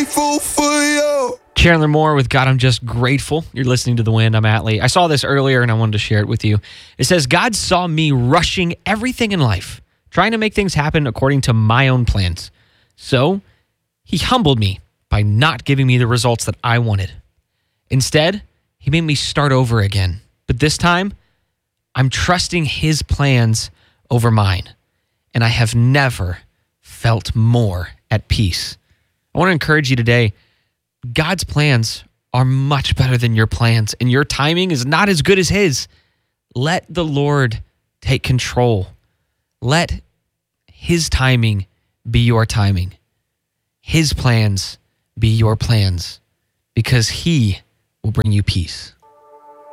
grateful for you. Chandler Moore with God, I'm Just Grateful. You're listening to The Wind. I'm Atlee. I saw this earlier and I wanted to share it with you. It says, God saw me rushing everything in life, trying to make things happen according to my own plans. So he humbled me by not giving me the results that I wanted. Instead, he made me start over again. But this time, I'm trusting his plans over mine. And I have never felt more at peace. I want to encourage you today. God's plans are much better than your plans, and your timing is not as good as his. Let the Lord take control. Let his timing be your timing. His plans be your plans, because he will bring you peace.